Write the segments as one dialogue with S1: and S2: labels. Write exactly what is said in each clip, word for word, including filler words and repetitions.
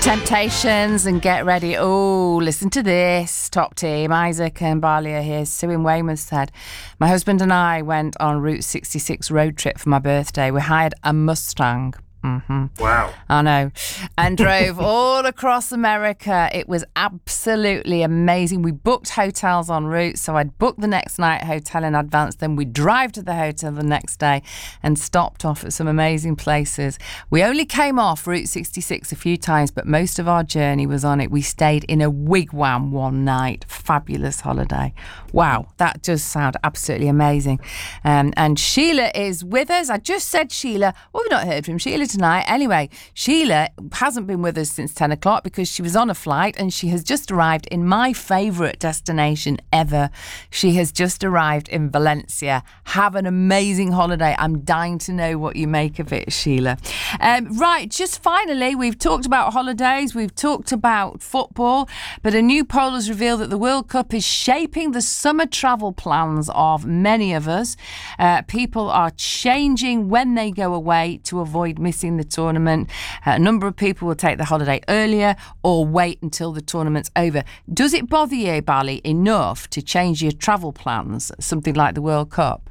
S1: Temptations and Get Ready. Oh, listen to this. Top team, Isaac and Barley are here. Sue in Weymouth said, my husband and I went on Route sixty-six road trip for my birthday. We hired a Mustang. Mm-hmm.
S2: Wow.
S1: I know. And drove all across America. It was absolutely amazing. We booked hotels en route, so I'd booked the next night hotel in advance. Then we'd drive to the hotel the next day and stopped off at some amazing places. We only came off Route sixty-six a few times, but most of our journey was on it. We stayed in a wigwam one night. Fabulous holiday. Wow, that does sound absolutely amazing. Um, and Sheila is with us. I just said Sheila. Well, we've not heard from Sheila tonight. Anyway, Sheila hasn't been with us since ten o'clock because she was on a flight and she has just arrived in my favourite destination ever. She has just arrived in Valencia. Have an amazing holiday. I'm dying to know what you make of it, Sheila. Um, right, just finally, we've talked about holidays, we've talked about football, but a new poll has revealed that the World Cup is shaping the summer travel plans of many of us. Uh, people are changing when they go away to avoid missing the tournament. Uh, a number of people will take the holiday earlier or wait until the tournament's over. Does it bother you, Bali, enough to change your travel plans, something like the World Cup?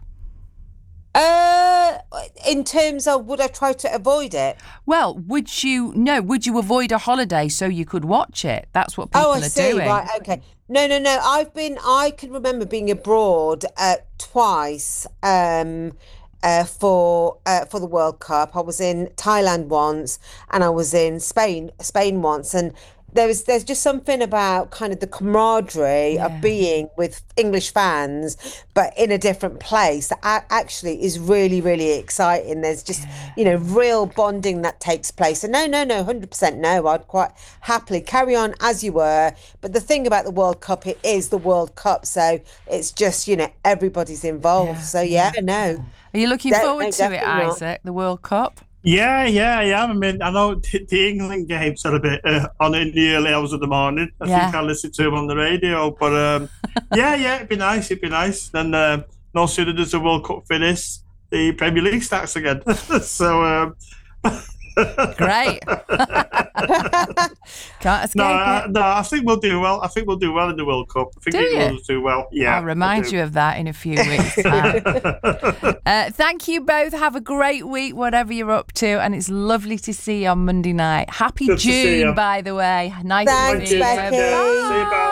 S3: Uh, in terms of would I try to avoid it?
S1: Well, would you, no, would you avoid a holiday so you could watch it? That's what people
S3: oh, I
S1: are
S3: see.
S1: doing.
S3: Right, okay. No, no, no. I've been, I can remember being abroad uh, twice um, uh, for uh, for the World Cup. I was in Thailand once and I was in Spain, Spain once. And there was, there's just something about kind of the camaraderie
S1: Yeah.
S3: of being with English fans, but in a different place that a- actually is really, really exciting. There's just, you know, real bonding that takes place. So no, no, no, one hundred percent no. I'd quite happily carry on as you were. But the thing about the World Cup, it is the World Cup. So it's just, you know, everybody's involved.
S1: Yeah,
S3: So yeah, no.
S1: Are you looking
S3: De-
S1: forward
S3: no,
S1: to it,
S3: definitely not.
S1: Isaac, the World Cup?
S2: Yeah, yeah, I am. I mean, I know t- the England games are a bit uh, on in the early hours of the morning. I
S1: Yeah.
S2: think I listen to them on the radio. But um, yeah, yeah, it'd be nice. It'd be nice. Then uh, no sooner does the World Cup finish, the Premier League starts again. so. Um,
S1: Great. Can't escape
S2: No, I,
S1: it.
S2: no, I think we'll do well. I think we'll do well in the World Cup. I think
S1: Do
S2: England
S1: you?
S2: will do well. Yeah,
S1: I'll remind you of that in a few weeks' time. uh, thank you both. Have a great week, whatever you're up to. And it's lovely to see you on Monday night. Happy
S2: Good to see
S1: June,
S2: you.
S1: by the way. Nice
S3: Thanks,
S1: to meet you.
S3: Becky.
S2: See you, pal.